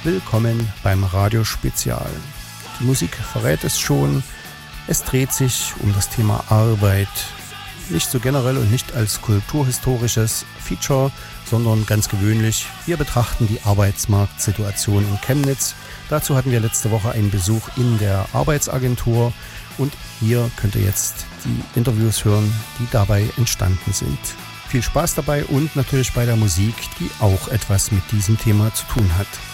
willkommen beim Radiospezial. Die Musik verrät es schon, es dreht sich um das Thema Arbeit. Nicht so generell und nicht als kulturhistorisches Feature, sondern ganz gewöhnlich. Wir betrachten die Arbeitsmarktsituation in Chemnitz. Dazu hatten wir letzte Woche einen Besuch in der Arbeitsagentur und hier könnt ihr jetzt die Interviews hören, die dabei entstanden sind. Viel Spaß dabei und natürlich bei der Musik, die auch etwas mit diesem Thema zu tun hat.